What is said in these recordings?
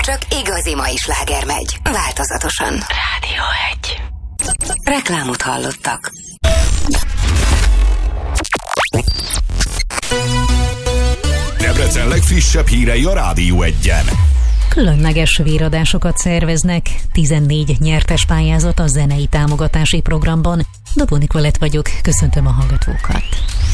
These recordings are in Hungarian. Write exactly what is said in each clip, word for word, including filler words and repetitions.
csak igazi mai sláger megy. Változatosan. Rádió egy. Reklámot hallottak. Debrecen legfrissebb hírei a Rádió egyen. Különleges véradásokat szerveznek. tizennégy nyertes pályázat a zenei támogatási programban. Dobó Nikolett vagyok, köszöntöm a hallgatókat.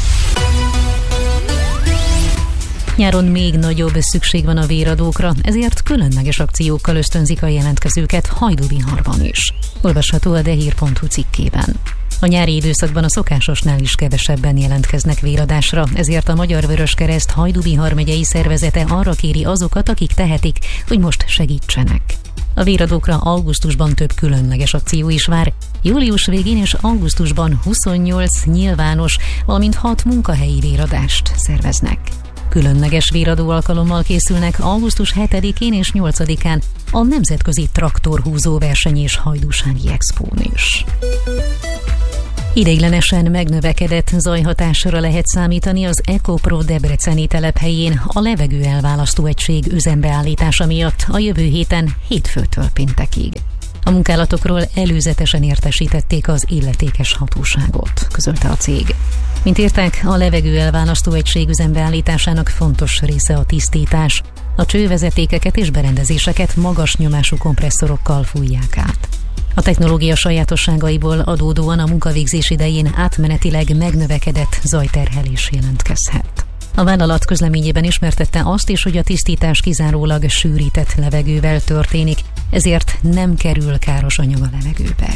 Nyáron még nagyobb szükség van a véradókra, ezért különleges akciókkal ösztönzik a jelentkezőket Hajdúbiharban is. Olvasható a dehír pont hu cikkében. A nyári időszakban a szokásosnál is kevesebben jelentkeznek véradásra, ezért a Magyar Vöröskereszt Hajdúbihar megyei szervezete arra kéri azokat, akik tehetik, hogy most segítsenek. A véradókra augusztusban több különleges akció is vár. Július végén és augusztusban huszonnyolc nyilvános, valamint hat munkahelyi véradást szerveznek. Különleges véradó alkalommal készülnek augusztus hetedikén és nyolcadikán a Nemzetközi Traktorhúzó verseny és Hajdúsági Expón is. Ideiglenesen megnövekedett zajhatásra lehet számítani az EcoPro debreceni telephelyén a levegő elválasztó egység üzembeállítása miatt a jövő héten hétfőtől péntekig. A munkálatokról előzetesen értesítették az illetékes hatóságot, közölte a cég. Mint írták, a levegő elválasztó egység üzembeállításának fontos része a tisztítás. A csővezetékeket és berendezéseket magas nyomású kompresszorokkal fújják át. A technológia sajátosságaiból adódóan a munkavégzés idején átmenetileg megnövekedett zajterhelés jelentkezhet. A vállalat közleményében ismertette azt is, hogy a tisztítás kizárólag sűrített levegővel történik, ezért nem kerül káros anyag a levegőbe.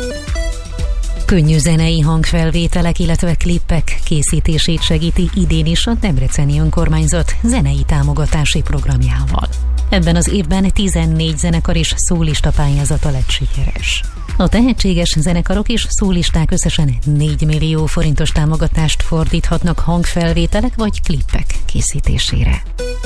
Könnyű zenei hangfelvételek, illetve klippek készítését segíti idén is a Debreceni Önkormányzat zenei támogatási programjával. Ebben az évben tizennégy zenekar és szólista pályázata lett sikeres. A tehetséges zenekarok és szólisták összesen négy millió forintos támogatást fordíthatnak hangfelvételek vagy klippek készítésére.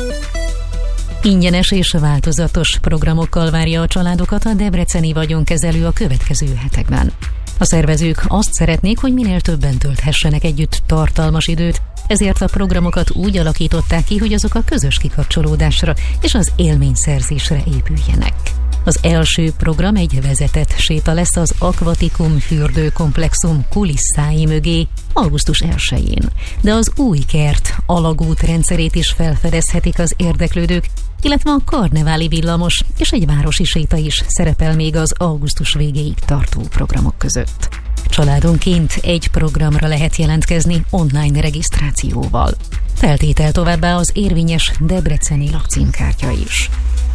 Ingyenes és változatos programokkal várja a családokat a debreceni vagyonkezelő a következő hetekben. A szervezők azt szeretnék, hogy minél többen tölthessenek együtt tartalmas időt, ezért a programokat úgy alakították ki, hogy azok a közös kikapcsolódásra és az élményszerzésre épüljenek. Az első program egy vezetett séta lesz az Aquatikum fürdőkomplexum kulisszái mögé augusztus elsején, de az új kert alagút rendszerét is felfedezhetik az érdeklődők, illetve a karneváli villamos és egy városi séta is szerepel még az augusztus végéig tartó programok között. Családonként egy programra lehet jelentkezni online regisztrációval. Feltétel továbbá az érvényes debreceni lakcímkártya is.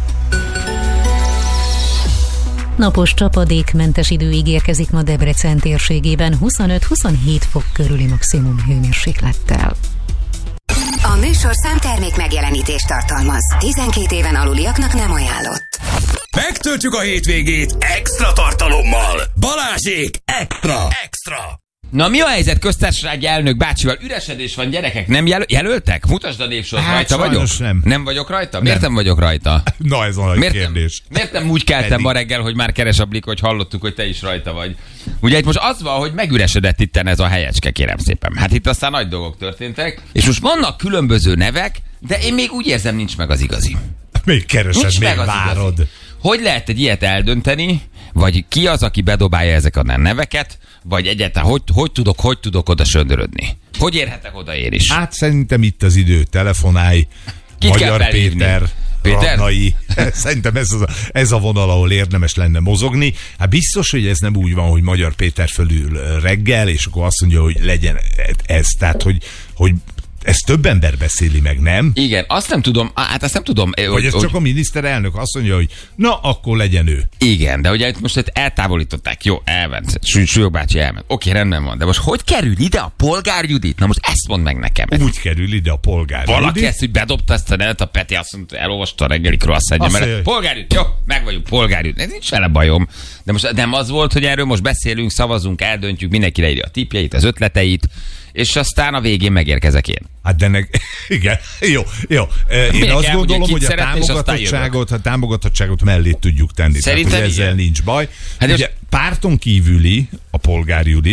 Napos csapadékmentes idő ígérkezik ma Debrecen térségében huszonöt-huszonhét fok körüli maximum hőmérséklettel. A műsorszám termék megjelenítést tartalmaz. tizenkét éven aluliaknak nem ajánlott. Megtöltjük a hétvégét extra tartalommal. Balázsék extra! Extra! Na mi a helyzet köztársasági elnök bácsival? Üresedés van, gyerekek, nem jel- jelöltek? Mutasd a névsort, hát, rajta vagyok? Nem. Nem vagyok rajta? Miért nem, nem vagyok rajta? Na ez a nagy miért kérdés. Nem, miért nem úgy keltem ma reggel, hogy már keres a Blik, hogy hallottuk, hogy te is rajta vagy? Ugye itt most az van, hogy megüresedett itten ez a helyecske, kérem szépen. Hát itt aztán nagy dolgok történtek, és most vannak különböző nevek, de én még úgy érzem, nincs meg az igazi. Még keresed, nincs még várod. Igazi. Hogy lehet egy ilyet eldönteni, vagy ki az, aki bedobálja ezeket a neveket, vagy egyáltalán hogy, hogy tudok, hogy tudok oda söndörödni? Hogy érhetek oda én is? Hát szerintem itt az idő, telefonálj, Kit Magyar Péter, Péter? Radnai. Szerintem ez, az a, ez a vonal, ahol érdemes lenne mozogni. Hát biztos, hogy ez nem úgy van, hogy Magyar Péter fölül reggel, és akkor azt mondja, hogy legyen ez. Tehát, hogy, hogy ezt több ember beszéli meg, nem? Igen, azt nem tudom, hát azt nem tudom. Vagy hogy, ez hogy... csak a miniszterelnök azt mondja, hogy na, akkor legyen ő. Igen, de ugye itt most eltávolították. Jó, elment. Súlyog bácsi elment. Oké, rendben van. De most hogy kerül ide a Polgár Judit? Na most ezt mondd meg nekem. Úgy kerül ide a Polgár Judit. Valaki ezt, hogy bedobta ezt a nevet, a Peti azt mondta, elolvasta a reggeli croissantja, mert mondja, Polgár Judit, jó, meg vagyunk, Polgár Judit. Nincs vele bajom. De most nem az volt, hogy erről most beszélünk, szavazunk, eldöntjük, mindenki leírja a tippjeit, az ötleteit, és aztán a végén megérkezek én. Hát de nek... igen, jó, jó. Én Miért azt kell, gondolom, ugye, hogy a támogatottságot, a támogatottságot mellé tudjuk tenni. Szerintem tehát, ezzel igen. nincs baj. Hát ugye most... párton kívüli a Polgár Judit,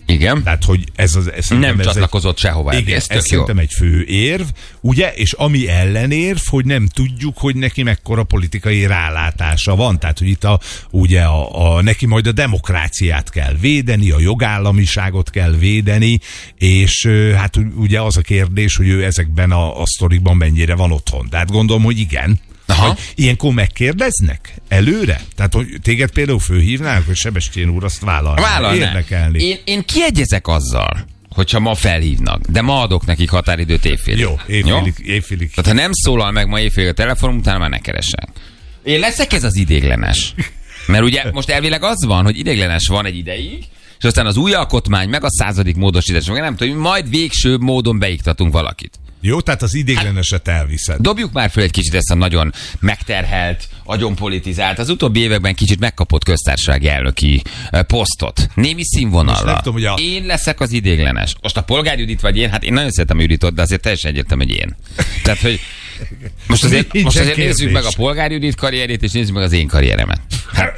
Igen. Tehát, hogy ez az... Ez nem ez csatlakozott egy, sehova. Igen, ez, ez szerintem egy fő érv, ugye, és ami ellenérv, hogy nem tudjuk, hogy neki mekkora politikai rálátása van. Tehát, hogy itt a, ugye a, a, neki majd a demokráciát kell védeni, a jogállamiságot kell védeni, és hát ugye az a kérdés, hogy ő ezekben a, a sztorikban mennyire van otthon. Tehát gondolom, hogy igen. Hogy ilyenkor megkérdeznek előre? Tehát, hogy téged például fölhívnák, hogy Sebestyén úr azt vállalná. Vállalná. Érdekelni. Én, én kiegyezek azzal, hogyha ma felhívnak, de ma adok nekik határidőt évfélig. Jó, évfélig. évfélig. Tehát ha nem szólal meg ma évfélig a telefonom, utána már ne keresek. Én leszek ez az idéglenes. Mert ugye most elvileg az van, hogy idéglenes van egy ideig, és aztán az új alkotmány, meg a századik módosítás, meg nem tudom, majd végső módon beiktatunk valakit. Jó, tehát az idégleneset elviszed. Dobjuk már föl egy kicsit ezt a nagyon megterhelt, agyonpolitizált, az utóbbi években kicsit megkapott köztársasági elnöki posztot. Némi színvonalra. Tudom, a... Én leszek az idéglenes. Most a Polgár Judit vagy én, hát én nagyon szeretem a Juditot, de azért teljesen egyértelmű, hogy én. Tehát, hogy most azért, most azért nézzük meg a Polgár Judit karrierét, és nézzük meg az én karrieremet. Hát,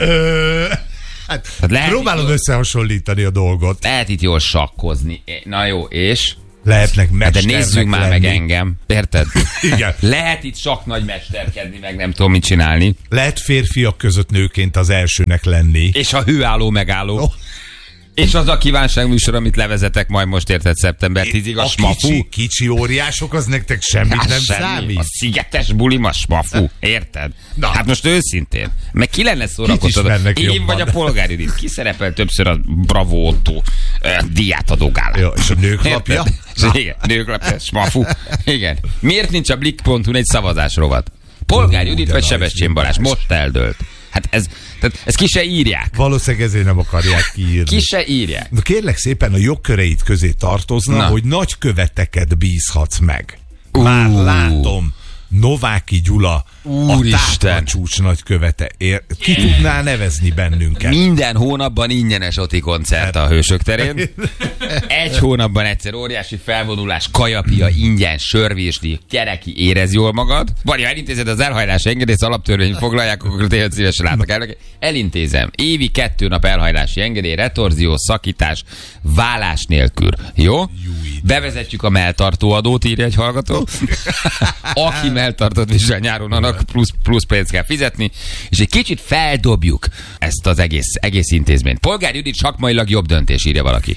hát, hát próbálom jól... összehasonlítani a dolgot. Lehet itt jól sakkozni. Na jó, és... Lehetnek mesternek de nézzük már lenni. meg engem, érted? Igen. Lehet itt sok nagy mesterkedni, meg nem tudom mit csinálni. Lehet férfiak között nőként az elsőnek lenni. És a hőálló megálló. Oh. És az a kívánságműsor, amit levezetek majd most, érted, szeptember tízig, a, a smafu. Kicsi, kicsi óriások, az nektek semmit hát nem semmi. számít. A szigetes bulim a smafu, érted? Na. Hát most őszintén. Meg ki lenne szórakoztató? Én jobban. Vagy a Polgár Judit. Ki szerepel többször a Bravo Otto uh, díjátadó gálán? Ja, és a nőklapja? Igen, nőklapja, smafu. Igen. Miért nincs a Blick pont hu egy szavazás rovat? Polgár Judit vagy Sebestyén Balázs? Most eldőlt. Hát ez, tehát ez ki se írják. Valószínűleg ezért nem akarják kiírni. Ki se írják. De kérlek szépen, a jogköreit közé tartozna, Na. hogy nagyköveteket bízhatsz meg. Már uh. látom. Nováki Gyula, Úristen. A táplacsúcs nagykövete. Ér, ki tudná nevezni bennünket? Minden hónapban ingyenes Oti koncert a Hősök terén. Egy hónapban egyszer óriási felvonulás, kajapia, ingyen, sörvésdi, gyereki, érez jól magad. Vagy ha elintézed az elhajlási engedélyt, alaptörvény foglalják, akkor tényleg szívesen látok el. Elintézem. Évi kettő nap elhajlási engedély, retorzió, szakítás, vállás nélkül. Jó? Bevezetjük a melltartóadót, írja egy hallgató. Aki melltartót visel nyáron, annak plusz, plusz pénzt kell fizetni, és egy kicsit feldobjuk ezt az egész, egész intézményt. Polgár Judit sakmailag jobb döntés, írja valaki.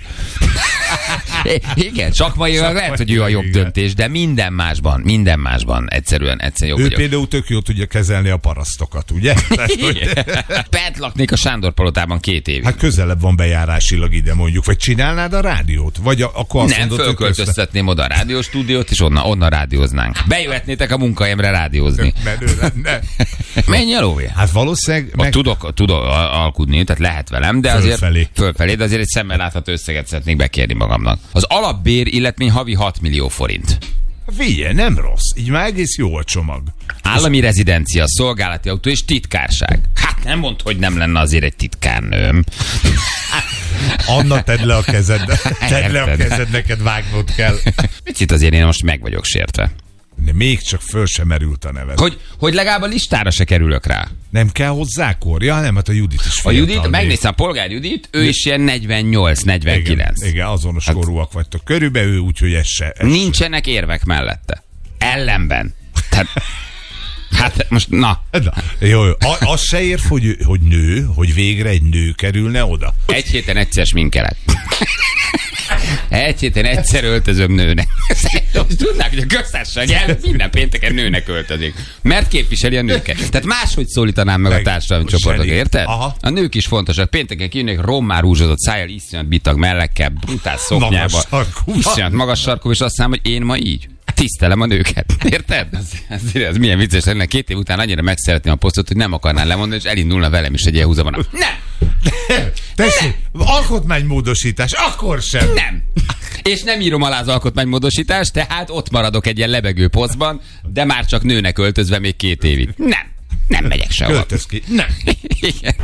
Igen, sakmailag lehet, hogy ő a jobb döntés, de minden másban, minden másban egyszerűen, egyszerűen jobb ő vagyok. Például tök jól tudja kezelni a parasztokat, ugye? Bent laknék a Sándor palotában két évig. Hát közelebb van bejárásilag ide mondjuk, vagy csinálnád a rádiót? Vagy a, akkor azt nem, mondod, fölköltöztetném oda a rádióstúdiót, és onnan, onnan rádióznánk. Bejöhetnétek a munkahelyemre rádiózni. Menő lenne. Menj el, Óvé. Hát valószínűleg... Meg... Tudok, tudok alkudni, tehát lehet velem, de fölfelé. azért fölfelé, de azért egy szemmel látható összeget szeretnék bekérni magamnak. Az alapbér illetmény havi hat millió forint. Figyelj, nem rossz. Így már egész jó a csomag. Állami rezidencia, szolgálati autó és titkárság. Hát nem mondd, hogy nem lenne azért egy titkárnőm. Anna, tedd le a kezed. Tedd le a kezed, neked vágnod kell. Picit azért én most meg vagyok sértve. De még csak föl sem merült a neved. Hogy, hogy legalább a listára se kerülök rá. Nem kell hozzá kor? Ja, nem, hát a Judit is fiatal. A Judit, megnéztem a Polgár Judit, ő is ilyen negyvennyolc negyvenkilenc. Igen, igen, azonos hát, korúak vagytok. Körülbelül ő, úgyhogy ez se. Ez nincsenek se. Érvek mellette. Ellenben. Tehát, hát most, na. na jó, jó. A, az se érv, hogy, hogy nő, hogy végre egy nő kerülne oda. Egy héten egyszer sminkelek. Egy héten egyszer öltözöm nőnek. Tudnák, hogy a köztársaság el minden pénteken nőnek öltözik. Mert képviseli a nőket. Tehát máshogy szólítanám meg, meg a társadalmi csoportok, érted? Aha. A nők is fontosak. Pénteken kijönnek rommá rúzsozott szájjal, iszonyat bitag mellekkel, brutál szoknyába, iszonyat magas sarkú, és azt mondom, hogy én ma így tisztelem a nőket. Érted? Ez, ez, ez milyen vicces lenne. Két év után annyira megszeretném a posztot, hogy nem akarnál lemondani, és elindulna velem is egy ilyen húzamon. Nem! Tessék, alkotmánymódosítás, akkor sem. Nem. És nem írom alá az alkotmánymódosítást, tehát ott maradok egy ilyen lebegő posztban, de már csak nőnek öltözve még két évig. Nem. Nem megyek sehova. Költöz ki. Nem. Igen.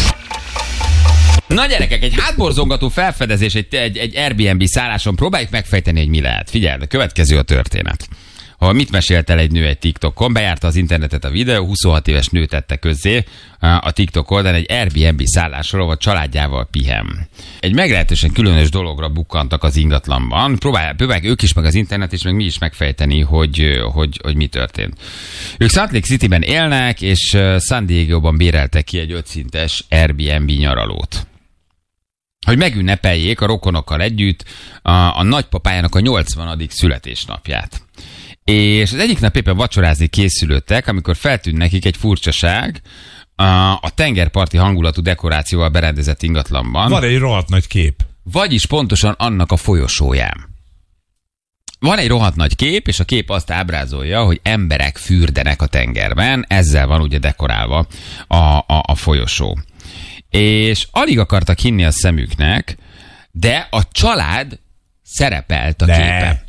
Na gyerekek, egy hátborzongató felfedezés egy, egy, egy Airbnb szálláson próbáljuk megfejteni, hogy mi lehet. Figyeld, a következő a történet. ahol mit mesélt el egy nő egy TikTokon, bejárta az internetet a videó, huszonhat éves nő tette közzé a TikTok oldalon egy Airbnb szállásról, vagy családjával pihen. Egy meglehetősen különös dologra bukkantak az ingatlanban. Próbálják, próbálják ők is, meg az internet is, meg mi is megfejteni, hogy, hogy, hogy mi történt. Ők Salt Lake Cityben élnek, és San Diego-ban béreltek ki egy ötszintes Airbnb nyaralót. Hogy megünnepeljék a rokonokkal együtt a, a nagypapájának a nyolcvanadik születésnapját. És az egyik nap éppen vacsorázni készülődtek, amikor feltűnt nekik egy furcsaság a, a tengerparti hangulatú dekorációval berendezett ingatlanban. Van egy rohadt nagy kép. Vagyis pontosan annak a folyosóján. Van egy rohadt nagy kép, és a kép azt ábrázolja, hogy emberek fürdenek a tengerben, ezzel van ugye dekorálva a, a, a folyosó. És alig akartak hinni a szemüknek, de a család szerepelt a de. képen.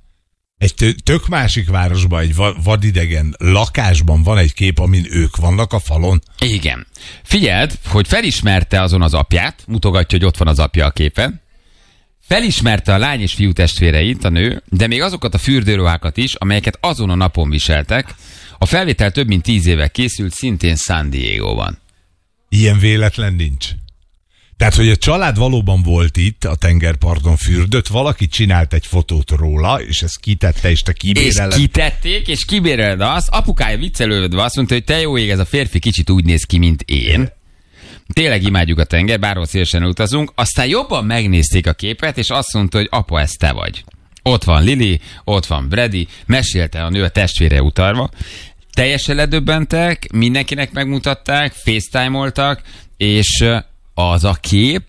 Egy tök másik városban, egy vadidegen lakásban van egy kép, amin ők vannak a falon. Igen. Figyeld, hogy felismerte azon az apját, mutogatja, hogy ott van az apja a képen, felismerte a lány és fiú testvéreit, a nő, de még azokat a fürdőruhákat is, amelyeket azon a napon viseltek. A felvétel több mint tíz éve készült, szintén San Diego-ban. Ilyen véletlen nincs. Tehát, hogy a család valóban volt itt, a tengerparton fürdött, valaki csinált egy fotót róla, és ezt kitette, és te kibéreled. És kitették, és kibéreled azt. Apukája viccelődve azt mondta, hogy te jó ég, ez a férfi kicsit úgy néz ki, mint én. Tényleg imádjuk a tenger, bárhol szélesen utazunk. Aztán jobban megnézték a képet, és azt mondta, hogy apa, ez te vagy. Ott van Lili, ott van Brady, mesélte a nő a testvére utalva. Teljesen ledöbbentek, mindenkinek megmutatták, facetime-oltak, és az a kép,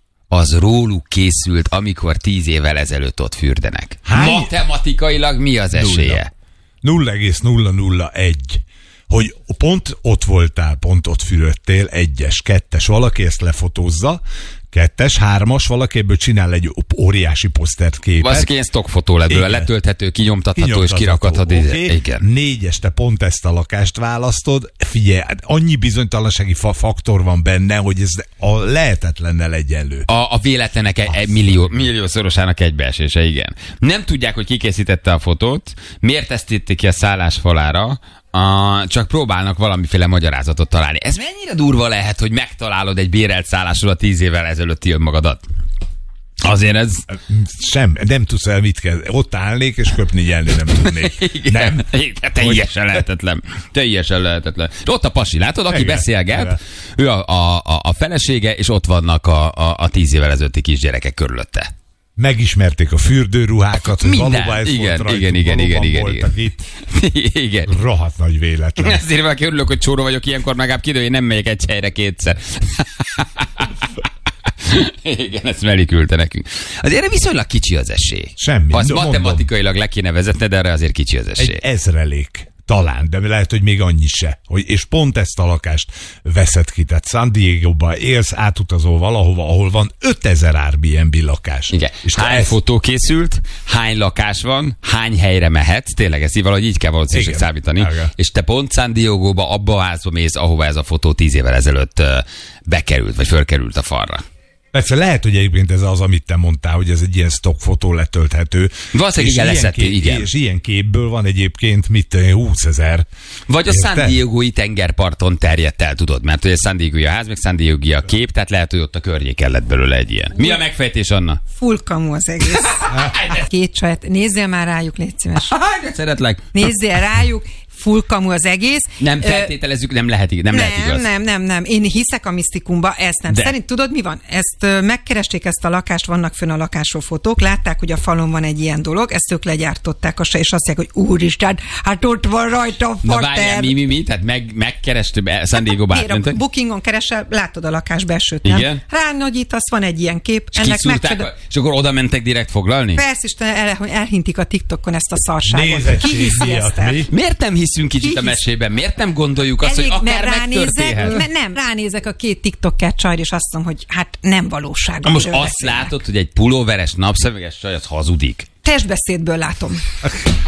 az róluk készült, amikor tíz évvel ezelőtt ott fürdenek. Hány? Matematikailag mi az esélye? nulla egész nulla nulla egy. Hogy pont ott voltál, pont ott fürödtél, egyes, kettes, valaki ezt lefotózza, kettes, hármas, valaki ebből csinál egy óriási posztert képet. Valószínűleg ilyen stockfotó ebből, letölthető, kinyomtatható, kinyomtatható és kirakhatható. Okay. Igen. Négyes, te pont ezt a lakást választod. Figyelj, annyi bizonytalansági faktor van benne, hogy ez a lehetetlennel egyenlő. A, a véletlenek egy, egy millió, milliószorosának egybeesése, igen. Nem tudják, hogy ki készítette a fotót, miért tesztették ki a szállás falára, Uh, csak próbálnak valamiféle magyarázatot találni. Ez mennyire durva lehet, hogy megtalálod egy bérelt szállásról a tíz évvel ezelőtti önmagadat? Azért ez... Sem, nem tudsz el mit kell. Ott állnék, és köpni nyelni nem tudnék. Igen, nem? Igen, teljesen lehetetlen. Teljesen lehetetlen. Ott a pasi, látod, aki igen, beszélget, igen. Ő a, a, a felesége, és ott vannak a, a, a tíz évvel ezelőtti kisgyerekek körülötte. Megismerték a fürdőruhákat, hogy minden, valóban ez igen, volt rajtuk, igen, igen, igen, igen, voltak igen. itt. Igen. Rohadt nagy véletlen. Ezért valaki örülök, hogy csóró vagyok, ilyenkor megább kidő, én nem megyek egy helyre kétszer. Igen, ezt Meli küldte nekünk. Azért viszonylag kicsi az esély. Semmi. Azt matematikailag le kéne vezetni, de erre azért kicsi az esély. Egy ezrelék. Talán, de lehet, hogy még annyi se. Hogy, és pont ezt a lakást veszed ki. Tehát San Diego-ba élsz, átutazol valahova, ahol van ötezer Airbnb lakás. Igen. És hány ezt... fotó készült, hány lakás van, hány helyre mehetsz, tényleg ezt valahogy így kell valószínűleg számítani. Igen. És te pont San Diego-ba abba a házba mész, ahova ez a fotó tíz évvel ezelőtt bekerült, vagy fölkerült a falra. Persze lehet, hogy egyébként ez az, amit te mondtál, hogy ez egy ilyen stockfotó letölthető. Valószínűleg igen, leszették, igen. És ilyen képből van egyébként mit húszezer. Vagy a San Diego-i tengerparton terjedt el, tudod, mert hogy a San Diego-i a ház, meg San Diego-i a kép, tehát lehet, hogy ott a környéken lett belőle egy ilyen. Mi a megfejtés, Anna? Full kamu az egész. Két saját. Nézzél már rájuk, légy szíves. De szeretlek. Nézzél rájuk. Full kamu az egész. Nem feltételezzük, nem lehet, nem, nem lehet igaz. Nem, nem, nem. Én hiszek a misztikumba, ezt nem. De. Szerint tudod, mi van? Ezt megkeresték ezt a lakást, vannak fönn a lakásról fotók, látták, hogy a falon van egy ilyen dolog, ezt ők legyártották, és azt mondják, hogy úristen, hát ott van rajta a fater. Na várjál, mi, mi, mi? Tehát meg, megkerestük San Diego-ba átmentek? Bookingon keresel, látod a lakás belsőt, nem? Igen? Ránagyítasz, van egy ilyen kép. És ennek megcsod... a... És akkor oda mentek direkt foglalni? Persze, Isten, el, elhintik a TikTokon ezt a szarságot. Nézettség miatt mi? Miért nem hiszünk kicsit a mesében? Miért nem gondoljuk azt, elég, hogy akár megtörténhet? Mert nem, ránézek a két TikToker csajra, és azt mondom, hogy hát nem valóság. Most azt beszélnek. Látod, hogy egy pulóveres, napszemüveges csaj, az hazudik? Testbeszédből látom.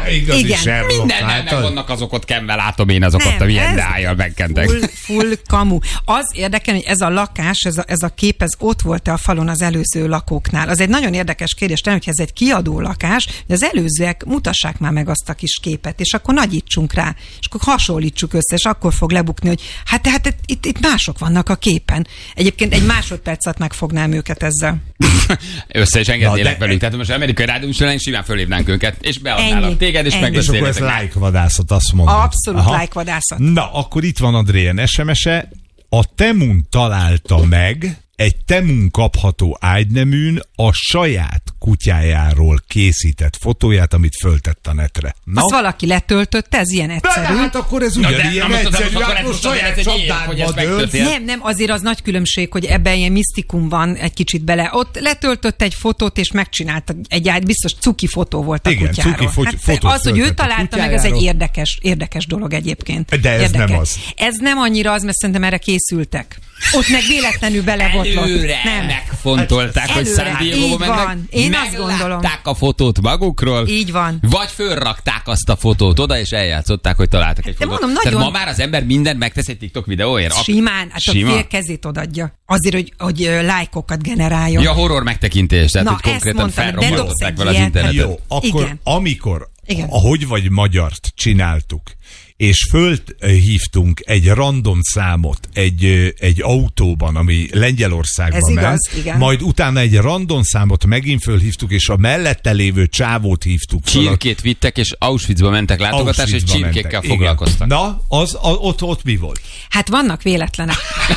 Igazi Igen. Sherlock, Minden látod? nem vannak azok ott kenve, látom én azokat, Nem, amilyen ez dájjal megkentek. Full, full kamu. Az érdekel, hogy ez a lakás, ez a, ez a kép, ez ott volt-e a falon az előző lakóknál. Az egy nagyon érdekes kérdés, nem, hogyha ez egy kiadó lakás, hogy az előzőek mutassák már meg azt a kis képet, és akkor nagyítsunk rá, és akkor hasonlítsuk össze, és akkor fog lebukni, hogy hát tehát itt, itt mások vannak a képen. Egyébként egy másodperc alatt megfognám őket ezzel. Össze is engednélek de- velük. Tehát most amerikai rádióműsorán simán fölhívnánk őket, és beadnálak Ennyi, téged, és ennyi. És akkor ez megbeszélhetek. like vadászat, azt mondod. Abszolút Aha. like vadászat. Na, akkor itt van Adrián es em es-e. A Temun találta meg egy Temun kapható ágyneműn a saját kutyájáról készített fotóját, amit föltett a netre. Na? Azt valaki letöltötte, ez ilyen De egyszerű. hát akkor ez Na de- ugyanilyen na most az- egyszerű, akkor hát ez most most saját ez egy ilyen, hogy ez csapdádba dőlt. megtörtént. Nem, nem, azért az nagy különbség, hogy ebben ilyen misztikum van egy kicsit bele. Ott letöltött egy fotót, és megcsinálta egy ágy, biztos cuki fotó volt a Igen, kutyáról. cuki fo- hát fotót az, hogy ő föltett a találta meg, ez egy kutyájáról. érdekes, érdekes dolog egyébként. De ez érdekes. nem az. Ez nem annyira az, mert szerintem erre készültek. Ott meg véletlenül belebotlott. Előre Nem. megfontolták, hogy Előre, San Diego-ba így van. mennek, Én azt gondolom. meglátták a fotót magukról, Így van. vagy fölrakták azt a fotót oda, és eljátszották, hogy találtak egy De fotót. mondom, Tehát nagyon- ma már az ember mindent megtesz egy TikTok videóért. Ak- Simán, hát Sima? a fél kezét odadja. Azért, hogy, hogy ö, lájkokat generáljon. Ja, horror megtekintés, tehát Na, hogy konkrétan ezt mondtam, de felrobbantották dobsz vele egy az ilyet, internetet. Jó, akkor Igen. amikor, Igen. ahogy vagy magyart csináltuk, és fölhívtunk egy random számot egy, ö, egy autóban, ami Lengyelországban Ez igaz, ment, igen. majd utána egy random számot megint fölhívtuk, és a mellette lévő csávót hívtuk föl. Csirkét vittek, és Auschwitzba mentek látogatásra, és Auschwitzba csirkékkel mentek. foglalkoztak. Igen. Na, az, a, ott, ott mi volt? Hát vannak véletlenek.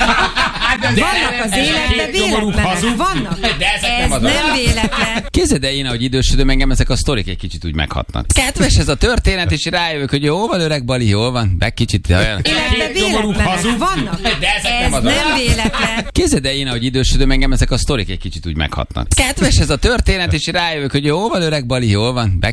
Vannak az életben véletlenek. Vannak. De ezek Ez nem azok. nem véletlen. Képzeld el, én, ahogy idősödöm, engem ezek a sztorik egy kicsit úgy meghatnak. Kedves ez a történet, és rájövök, hogy jó van öreg Bali, jól van, meg kicsit olyan. Életben véletlenek. Vannak. De ezek Ez nem azok. nem véletlen. Képzeld el, én, ahogy idősödöm, engem ezek a sztorik egy kicsit úgy meghatnak. Kedves ez a történet, és rájövök, hogy jó van öreg Bali, jól van, meg